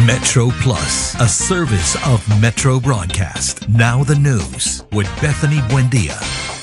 Metro Plus, a service of Metro Broadcast. Now the news with Bethany Buendia.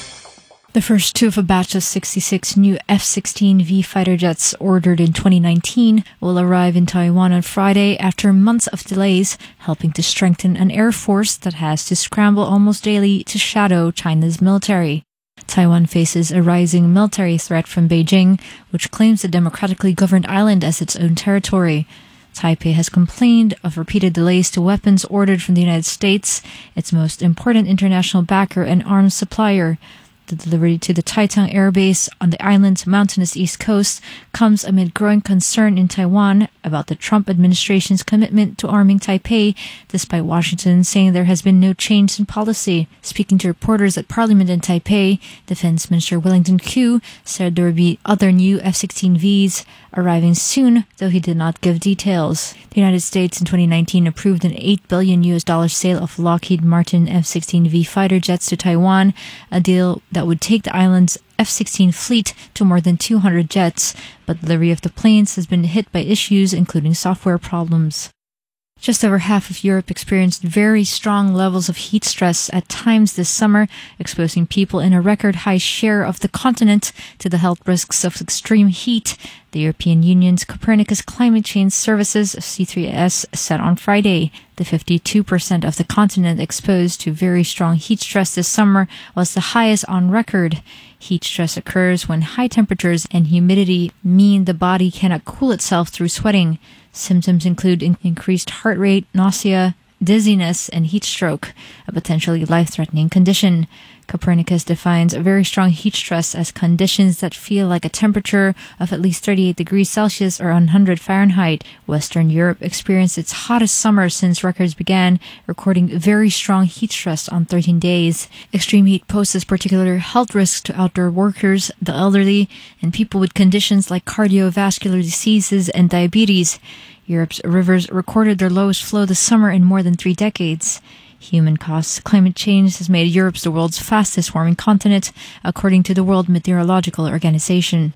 The first two of a batch of 66 new F-16V fighter jets ordered in 2019 will arrive in Taiwan on Friday after months of delays, helping to strengthen an air force that has to scramble almost daily to shadow China's military. Taiwan faces a rising military threat from Beijing, which claims the democratically governed island as its own territory. Taipei has complained of repeated delays to weapons ordered from the United States, its most important international backer and arms supplier. The delivery to the Taitang Air Base on the island's mountainous east coast comes amid growing concern in Taiwan about the Trump administration's commitment to arming Taipei, despite Washington saying there has been no change in policy. Speaking to reporters at Parliament in Taipei, Defense Minister Wellington Koo said there would be other new F-16Vs arriving soon, though he did not give details. The United States in 2019 approved an $8 billion sale of Lockheed Martin F-16V fighter jets to Taiwan, a deal that would take the island's F-16 fleet to more than 200 jets, but delivery of the planes has been hit by issues including software problems. Just over half of Europe experienced very strong levels of heat stress at times this summer, exposing people in a record high share of the continent to the health risks of extreme heat, the European Union's Copernicus Climate Change Services, C3S, said on Friday. The 52% of the continent exposed to very strong heat stress this summer was the highest on record. Heat stress occurs when high temperatures and humidity mean the body cannot cool itself through sweating. Symptoms include increased heart rate, nausea, dizziness, and heat stroke, a potentially life-threatening condition. Copernicus defines very strong heat stress as conditions that feel like a temperature of at least 38 degrees Celsius or 100 Fahrenheit. Western Europe experienced its hottest summer since records began, recording very strong heat stress on 13 days. Extreme heat poses particular health risks to outdoor workers, the elderly, and people with conditions like cardiovascular diseases and diabetes. Europe's rivers recorded their lowest flow this summer in more than 3 decades. Human-caused climate change has made Europe the world's fastest-warming continent, according to the World Meteorological Organization.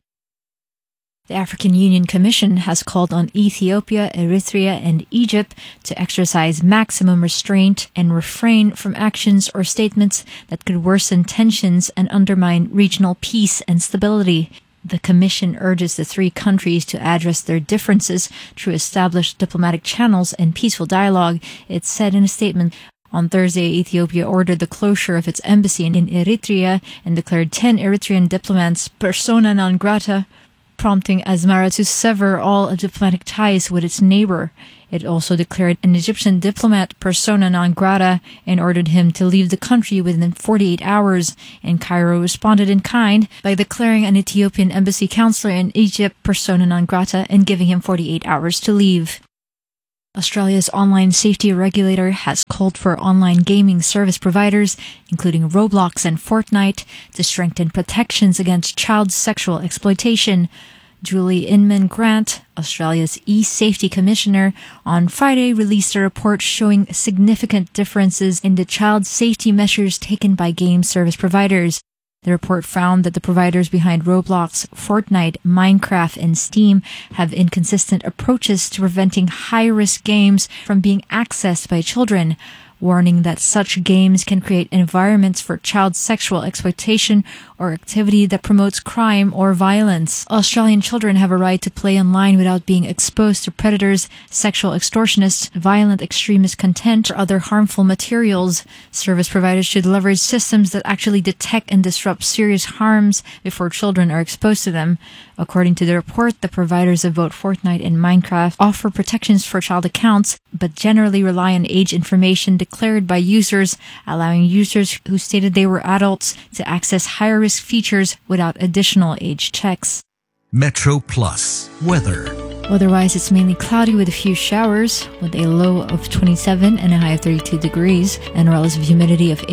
The African Union Commission has called on Ethiopia, Eritrea, and Egypt to exercise maximum restraint and refrain from actions or statements that could worsen tensions and undermine regional peace and stability. The Commission urges the three countries to address their differences through established diplomatic channels and peaceful dialogue, it said in a statement. On Thursday, Ethiopia ordered the closure of its embassy in Eritrea and declared 10 Eritrean diplomats persona non grata, prompting Asmara to sever all diplomatic ties with its neighbor. It also declared an Egyptian diplomat persona non grata and ordered him to leave the country within 48 hours, and Cairo responded in kind by declaring an Ethiopian embassy counselor in Egypt persona non grata and giving him 48 hours to leave. Australia's online safety regulator has called for online gaming service providers, including Roblox and Fortnite, to strengthen protections against child sexual exploitation. Julie Inman-Grant, Australia's e-safety commissioner, on Friday released a report showing significant differences in the child safety measures taken by game service providers. The report found that the providers behind Roblox, Fortnite, Minecraft, and Steam have inconsistent approaches to preventing high-risk games from being accessed by children, warning that such games can create environments for child sexual exploitation or activity that promotes crime or violence. Australian children have a right to play online without being exposed to predators, sexual extortionists, violent extremist content, or other harmful materials. Service providers should leverage systems that actually detect and disrupt serious harms before children are exposed to them. According to the report, the providers of both Fortnite and Minecraft offer protections for child accounts, but generally rely on age information declared by users, allowing users who stated they were adults to access higher-risk features without additional age checks. Metro Plus weather. Otherwise, it's mainly cloudy with a few showers, with a low of 27 and a high of 32 degrees, and relative humidity of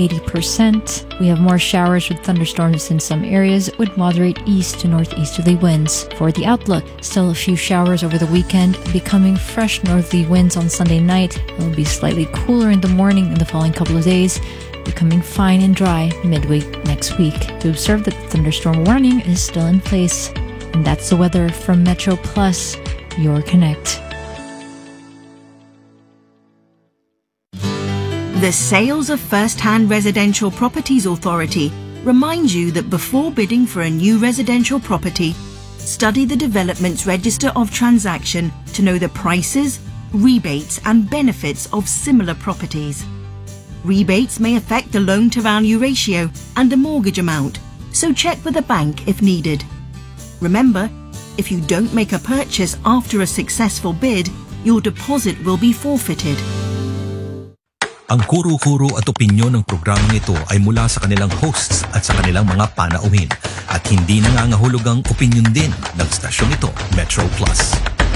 80%. We have more showers with thunderstorms in some areas, with moderate east to northeasterly winds. For the outlook, still a few showers over the weekend, becoming fresh northerly winds on Sunday night. It will be slightly cooler in the morning in the following couple of days, becoming fine and dry midway next week. To observe that the thunderstorm warning is still in place. And that's the weather from Metro Plus, your connect. The Sales of First-Hand Residential Properties Authority reminds you that before bidding for a new residential property, study the Development's Register of Transaction to know the prices, rebates and benefits of similar properties. Rebates may affect the loan-to-value ratio and the mortgage amount, so check with the bank if needed. Remember, if you don't make a purchase after a successful bid, your deposit will be forfeited. Ang kuro-kuro at opinyon ng programang ito ay mula sa kanilang hosts at sa kanilang mga panauhin at hindi nangangahulugang opinyon din ng stasyong ito, Metro Plus.